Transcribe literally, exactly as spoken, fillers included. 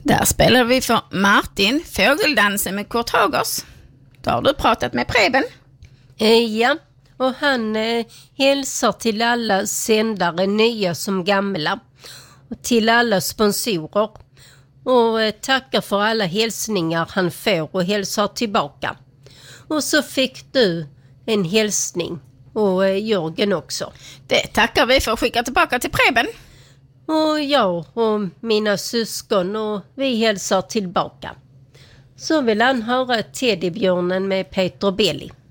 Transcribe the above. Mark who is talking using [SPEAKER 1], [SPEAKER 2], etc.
[SPEAKER 1] Där spelar vi för Martin Fågeldansen med Kurt Hagers. Då har du pratat med Preben.
[SPEAKER 2] Eh, ja, och han eh, hälsar till alla sändare, nya som gamla. Och till alla sponsorer. Och eh, tackar för alla hälsningar han får och hälsar tillbaka. Och så fick du en hälsning. Och eh, Jörgen också.
[SPEAKER 1] Det tackar vi för att skicka tillbaka till Preben.
[SPEAKER 2] Och jag och mina syskon och vi hälsar tillbaka. Så vill han höra Teddybjörnen med Peter Belli.